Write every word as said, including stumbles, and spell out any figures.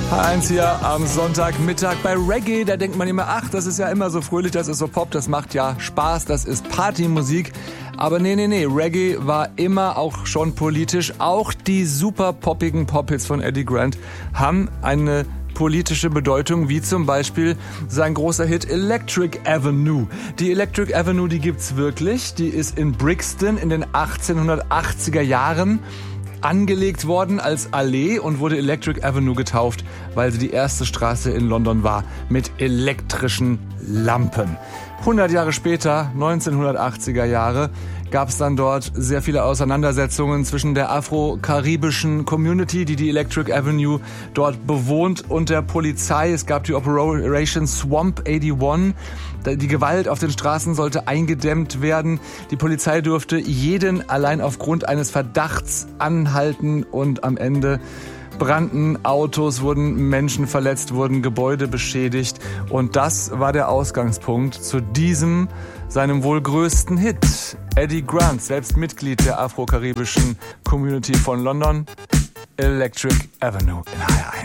H eins hier am Sonntagmittag bei Reggae. Da denkt man immer, ach, das ist ja immer so fröhlich, das ist so Pop, das macht ja Spaß, das ist Partymusik. Aber nee, nee, nee, Reggae war immer auch schon politisch. Auch die super poppigen Pop-Hits von Eddie Grant haben eine politische Bedeutung, wie zum Beispiel sein großer Hit Electric Avenue. Die Electric Avenue, die gibt's wirklich. Die ist in Brixton in den achtzehnhundertachtziger Jahren angelegt worden als Allee und wurde Electric Avenue getauft, weil sie die erste Straße in London war mit elektrischen Lampen. hundert Jahre später, neunzehnhundertachtziger Jahre, gab es dann dort sehr viele Auseinandersetzungen zwischen der afro-karibischen Community, die die Electric Avenue dort bewohnt, und der Polizei. Es gab die Operation Swamp einundachtzig. Die Gewalt auf den Straßen sollte eingedämmt werden. Die Polizei durfte jeden allein aufgrund eines Verdachts anhalten und am Ende brannten Autos, wurden Menschen verletzt, wurden Gebäude beschädigt. Und das war der Ausgangspunkt zu diesem, seinem wohl größten Hit. Eddie Grant, selbst Mitglied der afro-karibischen Community von London, Electric Avenue in H R eins.